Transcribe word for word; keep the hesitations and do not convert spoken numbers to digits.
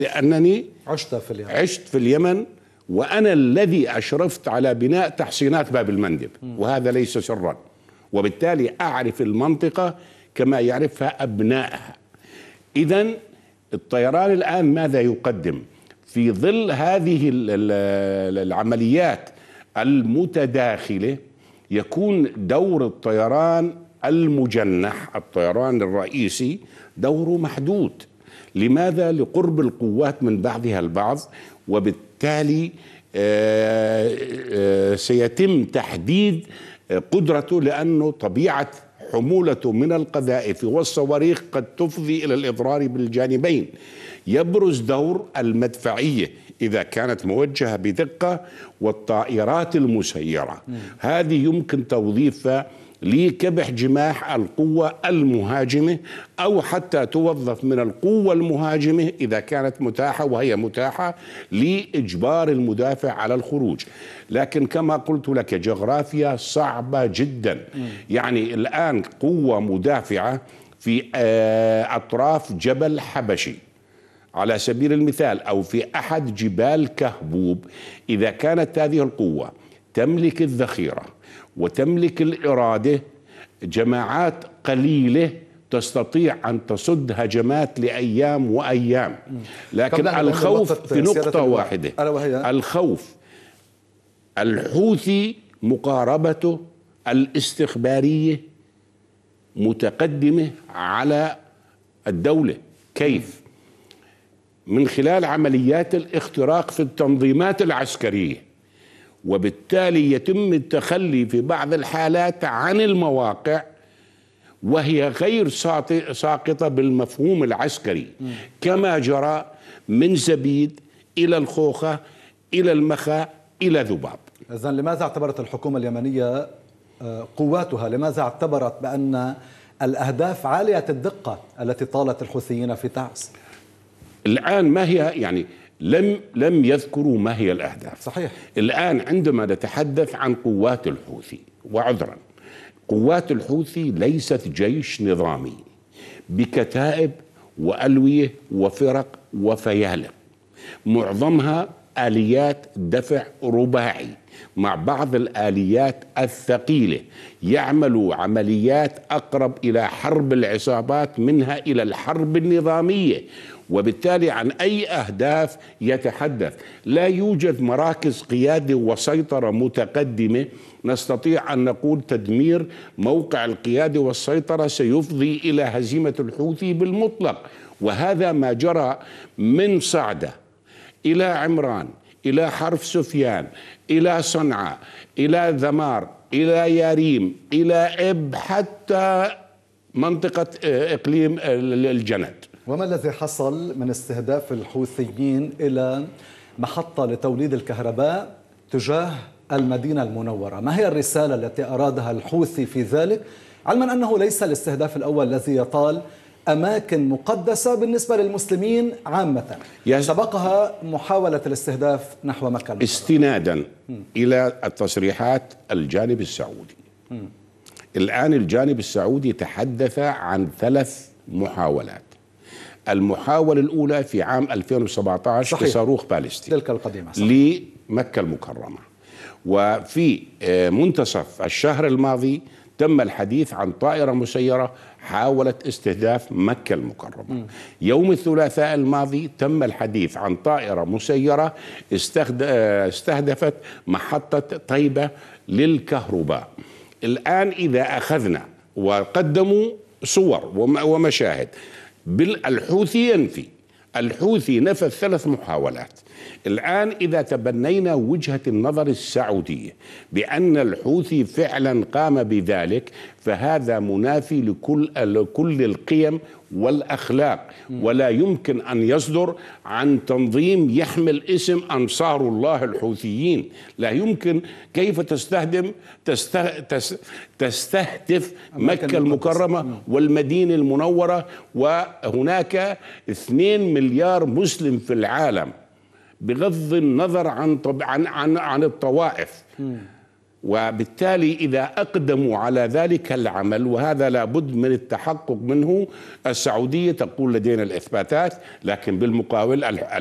لأنني عشت في اليمن عشت في اليمن، وأنا الذي أشرفت على بناء تحصينات باب المندب، وهذا ليس سرا، وبالتالي أعرف المنطقة كما يعرفها أبنائها. إذن الطيران الآن ماذا يقدم؟ في ظل هذه العمليات المتداخلة يكون دور الطيران المجنح، الطيران الرئيسي، دوره محدود. لماذا؟ لقرب القوات من بعضها البعض، وبالتالي سيتم تحديد قدرته، لأنه طبيعة حمولته من القذائف والصواريخ قد تفضي إلى الإضرار بالجانبين. يبرز دور المدفعية إذا كانت موجهة بدقة، والطائرات المسيرة هذه يمكن توظيفها لكبح جماح القوة المهاجمة، أو حتى توظف من القوة المهاجمة إذا كانت متاحة، وهي متاحة، لإجبار المدافع على الخروج. لكن كما قلت لك جغرافيا صعبة جدا. يعني الآن قوة مدافعة في أطراف جبل حبشي على سبيل المثال، أو في أحد جبال كهبوب، إذا كانت هذه القوة تملك الذخيرة وتملك الإرادة، جماعات قليلة تستطيع أن تصد هجمات لأيام وأيام. لكن الخوف في نقطة واحدة، الخوف الحوثي مقاربته الاستخبارية متقدمة على الدولة. كيف؟ من خلال عمليات الاختراق في التنظيمات العسكرية، وبالتالي يتم التخلي في بعض الحالات عن المواقع وهي غير ساقطة بالمفهوم العسكري، كما جرى من زبيد إلى الخوخة إلى المخا إلى ذباب. إذن لماذا اعتبرت الحكومة اليمنية قواتها، لماذا اعتبرت بأن الأهداف عالية الدقة التي طالت الحوثيين في تعز؟ الآن ما هي، يعني لم لم يذكروا ما هي الأهداف. صحيح. الآن عندما نتحدث عن قوات الحوثي، وعذرا، قوات الحوثي ليست جيش نظامي بكتائب وألوية وفرق وفيالق، معظمها آليات دفع رباعي مع بعض الآليات الثقيلة، يعملوا عمليات أقرب إلى حرب العصابات منها إلى الحرب النظامية. وبالتالي عن أي أهداف يتحدث؟ لا يوجد مراكز قيادة وسيطرة متقدمة نستطيع أن نقول تدمير موقع القيادة والسيطرة سيفضي إلى هزيمة الحوثي بالمطلق. وهذا ما جرى من صعدة إلى عمران إلى حرف سفيان إلى صنعاء إلى ذمار إلى ياريم إلى إب حتى منطقة إقليم الجند. وما الذي حصل من استهداف الحوثيين إلى محطة لتوليد الكهرباء تجاه المدينة المنورة؟ ما هي الرسالة التي أرادها الحوثي في ذلك، علما أنه ليس الاستهداف الأول الذي يطال أماكن مقدسة بالنسبة للمسلمين عامة؟ سبقها محاولة الاستهداف نحو مكة المكرمة استنادا م. إلى التصريحات الجانب السعودي. م. الآن الجانب السعودي تحدث عن ثلاث محاولات. المحاولة الأولى في عام ألفين وسبعة عشر كصاروخ باليستي تلك القديمة لمكة المكرمة، وفي منتصف الشهر الماضي تم الحديث عن طائرة مسيرة حاولت استهداف مكة المكرمة. م. يوم الثلاثاء الماضي تم الحديث عن طائرة مسيرة استهدفت محطة طيبة للكهرباء. الآن إذا أخذنا وقدموا صور ومشاهد، بالحوثي ينفي، الحوثي نفى ثلاث محاولات. الآن إذا تبنينا وجهة النظر السعودية بأن الحوثي فعلا قام بذلك، فهذا منافي لكل لكل القيم والأخلاق، ولا يمكن أن يصدر عن تنظيم يحمل اسم أنصار الله الحوثيين. لا يمكن. كيف تستهدم تستهدف مكة المكرمة والمدينة المنورة، وهناك اثنين مليار مسلم في العالم، بغض النظر عن طب... عن عن عن الطوائف. وبالتالي إذا أقدموا على ذلك العمل، وهذا لابد من التحقق منه، السعودية تقول لدينا الإثباتات، لكن بالمقابل